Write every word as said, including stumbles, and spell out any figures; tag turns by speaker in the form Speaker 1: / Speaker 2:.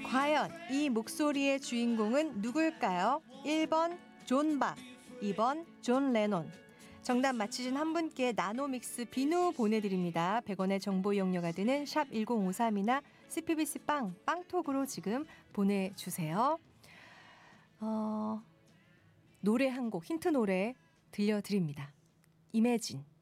Speaker 1: 과연 이 목소리의 주인공은 누굴까요? 일 번 존 박, 이 번 존 레논. 정답 맞히신 한 분께 나노믹스 비누 보내드립니다. 백 원의 정보 이용료가 드는 샵 일공오삼이나 씨피비씨 빵, 빵톡으로 지금 보내주세요. 어, 노래 한 곡, 힌트 노래 들려드립니다. 이매진.